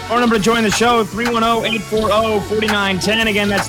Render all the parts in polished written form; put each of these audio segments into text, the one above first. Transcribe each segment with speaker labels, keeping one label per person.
Speaker 1: Phone number to join the show, 310-840-4910. Again, that's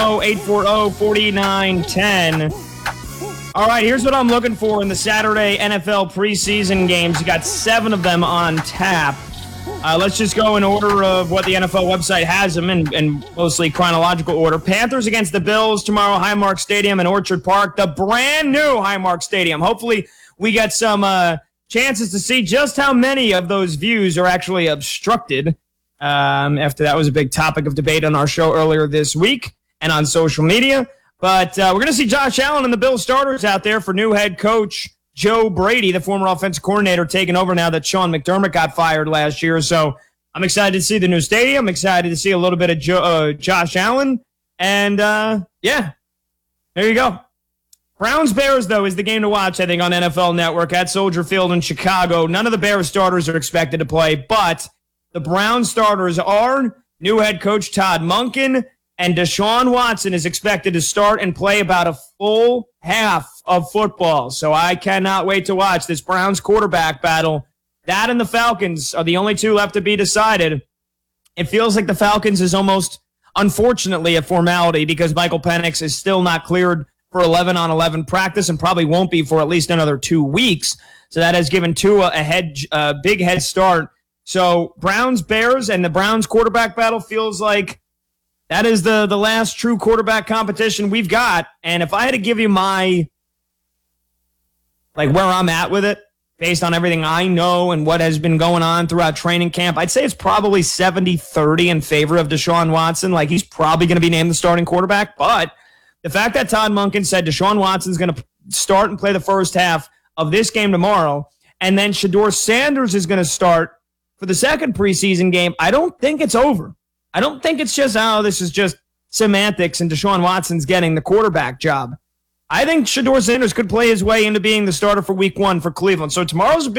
Speaker 1: 310-840-4910. All right, here's what I'm looking for in the Saturday NFL preseason games. You got 7 of them on tap. Let's just go in order of what the NFL website has them in mostly chronological order. Panthers against the Bills tomorrow, Highmark Stadium in Orchard Park, the brand new Highmark Stadium. Hopefully we get some chances to see just how many of those views are actually obstructed. After that was a big topic of debate on our show earlier this week and on social media. But we're going to see Josh Allen and the Bills starters out there for new head coach Joe Brady, the former offensive coordinator, taking over now that Sean McDermott got fired last year. So I'm excited to see the new stadium. I'm excited to see a little bit of Josh Allen. And, yeah, there you go. Browns-Bears, though, is the game to watch, I think, on NFL Network at Soldier Field in Chicago. None of the Bears starters are expected to play, but the Browns starters are new head coach Todd Monken, and Deshaun Watson is expected to start and play about a full half of football. So I cannot wait to watch this Browns quarterback battle. That and the Falcons are the only two left to be decided. It feels like the Falcons is almost, unfortunately, a formality because Michael Penix is still not cleared for 11-on-11 practice and probably won't be for at least another 2 weeks. So that has given Tua a big head start. So Browns-Bears and the Browns quarterback battle feels like that is the last true quarterback competition we've got. And if I had to give you my, where I'm at with it, based on everything I know and what has been going on throughout training camp, I'd say it's probably 70-30 in favor of Deshaun Watson. He's probably going to be named the starting quarterback. But the fact that Todd Monken said Deshaun Watson's going to start and play the first half of this game tomorrow, and then Shedeur Sanders is going to start for the second preseason game, I don't think it's over. I don't think it's just, this is just semantics and Deshaun Watson's getting the quarterback job. I think Shedeur Sanders could play his way into being the starter for week 1 for Cleveland. So tomorrow's a